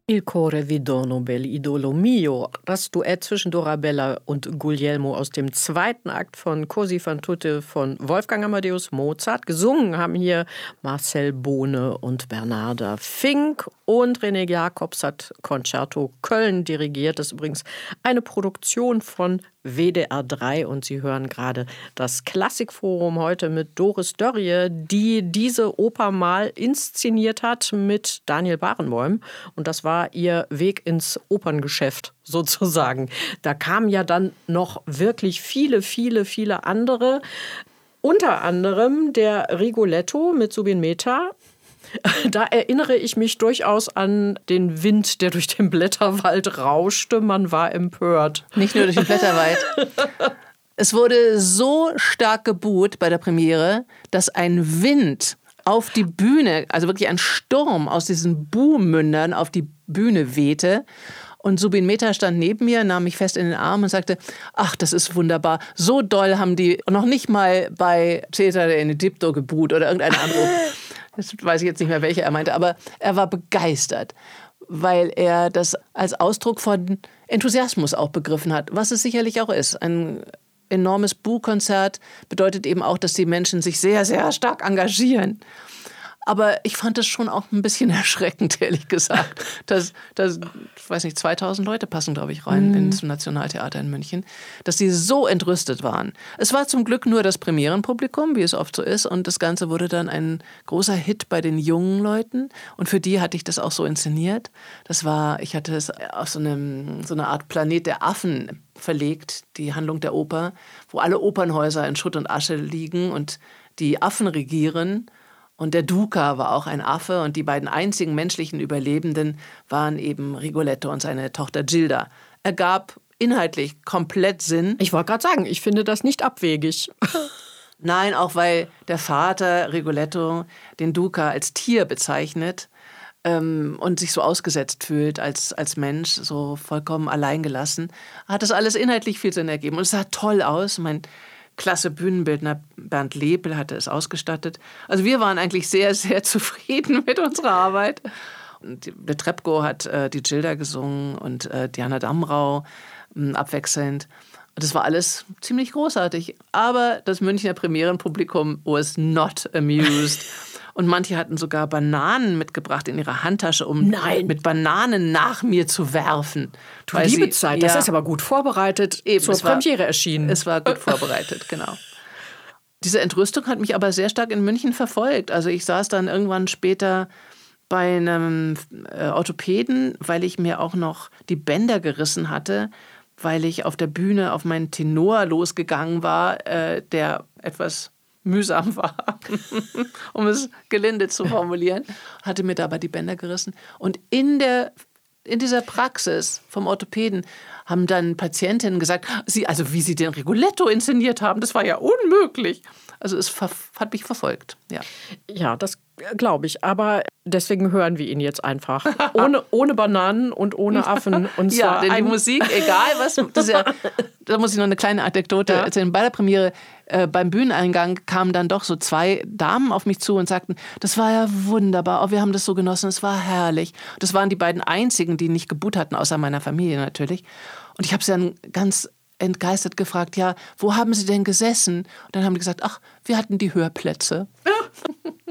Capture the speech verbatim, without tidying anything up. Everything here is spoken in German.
Il Core vi dono bell'idolo mio, das Duett zwischen Dorabella und Guglielmo aus dem zweiten Akt von Così fan tutte von Wolfgang Amadeus Mozart. Gesungen haben hier Marcel Bohne und Bernarda Fink, und René Jacobs hat Concerto Köln dirigiert. Das ist übrigens eine Produktion von W D R drei, und Sie hören gerade das Klassikforum heute mit Doris Dörrie, die diese Oper mal inszeniert hat mit Daniel Barenboim, und das war ihr Weg ins Operngeschäft sozusagen. Da kamen ja dann noch wirklich viele, viele, viele andere, unter anderem der Rigoletto mit Zubin Mehta. Da erinnere ich mich durchaus an den Wind, der durch den Blätterwald rauschte. Man war empört. Nicht nur durch den Blätterwald. Es wurde so stark geboot bei der Premiere, dass ein Wind auf die Bühne, also wirklich ein Sturm aus diesen Buhmündern auf die Bühne wehte. Und Zubin Mehta stand neben mir, nahm mich fest in den Arm und sagte, ach, das ist wunderbar. So doll haben die noch nicht mal bei Cesare in Ägypto gebuht oder irgendeine andere. Das weiß ich jetzt nicht mehr, welche er meinte, aber er war begeistert, weil er das als Ausdruck von Enthusiasmus auch begriffen hat, was es sicherlich auch ist. Ein enormes Buhkonzert bedeutet eben auch, dass die Menschen sich sehr, sehr stark engagieren. Aber ich fand es schon auch ein bisschen erschreckend, ehrlich gesagt. Dass, dass ich weiß nicht, zweitausend Leute passen, glaube ich, rein mm. ins Nationaltheater in München. Dass die so entrüstet waren. Es war zum Glück nur das Premierenpublikum, wie es oft so ist. Und das Ganze wurde dann ein großer Hit bei den jungen Leuten. Und für die hatte ich das auch so inszeniert. Das war, ich hatte es auf so, einem, so eine Art Planet der Affen verlegt, die Handlung der Oper, wo alle Opernhäuser in Schutt und Asche liegen und die Affen regieren. Und der Duca war auch ein Affe, und die beiden einzigen menschlichen Überlebenden waren eben Rigoletto und seine Tochter Gilda. Ergab inhaltlich komplett Sinn. Ich wollte gerade sagen, ich finde das nicht abwegig. Nein, auch weil der Vater Rigoletto den Duca als Tier bezeichnet ähm, und sich so ausgesetzt fühlt als, als Mensch, so vollkommen alleingelassen, hat das alles inhaltlich viel Sinn ergeben. Und es sah toll aus. Mein klasse Bühnenbildner Bernd Lepel hatte es ausgestattet. Also wir waren eigentlich sehr, sehr zufrieden mit unserer Arbeit. Und der Trepko hat äh, die Gilda gesungen und äh, Diana Damrau äh, abwechselnd. Und das war alles ziemlich großartig. Aber das Münchner Premierenpublikum was not amused. Und manche hatten sogar Bananen mitgebracht in ihrer Handtasche, um Nein. mit Bananen nach mir zu werfen. Du liebe Zeit, das ja, ist aber gut vorbereitet, eben, zur Premiere war, erschienen. Es war gut vorbereitet, genau. Diese Entrüstung hat mich aber sehr stark in München verfolgt. Also ich saß dann irgendwann später bei einem äh, Orthopäden, weil ich mir auch noch die Bänder gerissen hatte, weil ich auf der Bühne auf meinen Tenor losgegangen war, äh, der etwas mühsam war, um es gelinde zu formulieren, hatte mir dabei die Bänder gerissen. Und in, der, in dieser Praxis vom Orthopäden haben dann Patientinnen gesagt, sie, also wie sie den Rigoletto inszeniert haben, das war ja unmöglich. Also es ver- hat mich verfolgt. Ja, ja, das glaube ich. Aber deswegen hören wir ihn jetzt einfach. Ohne, ohne Bananen und ohne Affen. Und zwar ja, denn die Musik, egal was, das ist ja, da muss ich noch eine kleine Anekdote ja. erzählen. Bei der Premiere, äh, beim Bühneneingang kamen dann doch so zwei Damen auf mich zu und sagten, das war ja wunderbar, oh, wir haben das so genossen, es war herrlich. Das waren die beiden einzigen, die nicht gebuht hatten, außer meiner Familie natürlich. Und ich habe sie dann ganz entgeistert gefragt, ja, wo haben Sie denn gesessen? Und dann haben die gesagt, ach, wir hatten die Hörplätze.